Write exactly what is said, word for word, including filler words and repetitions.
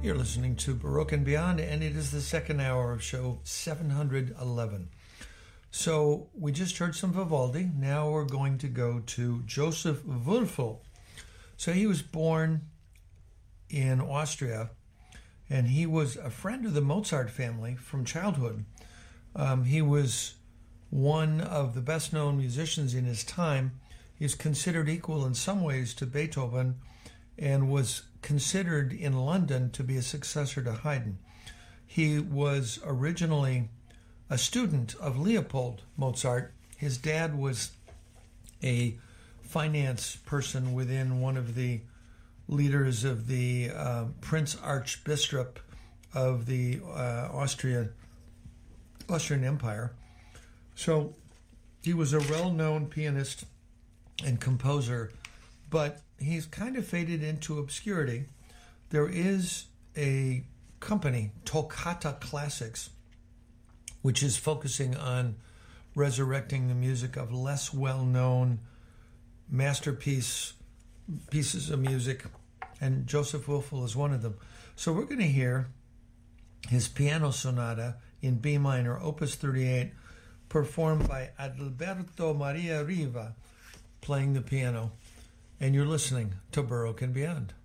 You're listening to Baroque and Beyond, and it is the second hour of show seven hundred eleven. So we just heard some Vivaldi. Now we're going to go to Joseph Wölfl. So he was born in Austria, and he was a friend of the Mozart family from childhood. Um, he was one of the best-known musicians in his time. He's considered equal in some ways to Beethoven, and was considered in London to be a successor to Haydn. He was originally a student of Leopold Mozart. His dad was a finance person within one of the leaders of the uh, Prince Archbishop of the uh, Austria, Austrian Empire. So he was a well-known pianist and composer, but he's kind of faded into obscurity. There is a company, Toccata Classics, which is focusing on resurrecting the music of less well-known masterpiece pieces of music, and Joseph Wölfl is one of them. So we're going to hear his piano sonata in B minor, Opus thirty-eight, performed by Adalberto Maria Riva, playing the piano. And you're listening to Baroque and Beyond.